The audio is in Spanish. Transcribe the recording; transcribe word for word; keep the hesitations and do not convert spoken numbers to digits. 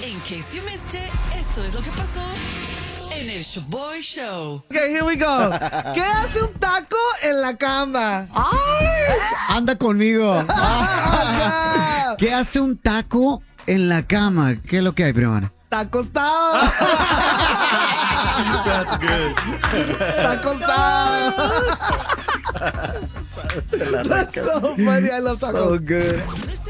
In case you missed it, esto es lo que pasó en el Shoboy Show. Okay, here we go. ¿Qué hace un taco en la cama? ¡Ay! Anda conmigo. ¿Qué hace un taco en la cama? ¿Qué es lo que hay, primero? Está acostado. That's good. Está acostado. That's so funny. I love tacos. So good. Listen